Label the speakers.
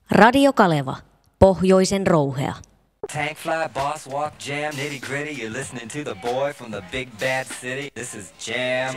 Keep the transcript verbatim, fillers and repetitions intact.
Speaker 1: Radio Kaleva, pohjoisen rouhea.
Speaker 2: Tank fly, boss walk, jam, nitty gritty. You're listening to the boy from the big bad city. This is Jam